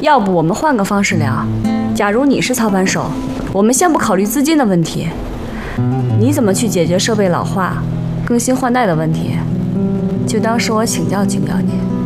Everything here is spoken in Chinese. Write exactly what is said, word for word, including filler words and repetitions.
要不我们换个方式聊？假如你是操盘手，我们先不考虑资金的问题，你怎么去解决设备老化、更新换代的问题？就当是我请教请教你。